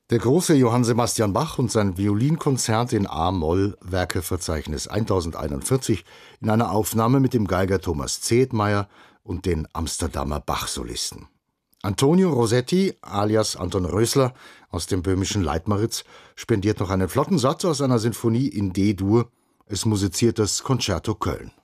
Der große Johann Sebastian Bach und sein Violinkonzert in A-Moll, Werkeverzeichnis 1041, in einer Aufnahme mit dem Geiger Thomas Zehetmeier und den Amsterdamer Bach-Solisten. Antonio Rossetti, alias Anton Rösler aus dem böhmischen Leitmeritz, spendiert noch einen flotten Satz aus einer Sinfonie in D-Dur. Es musiziert das Concerto Köln.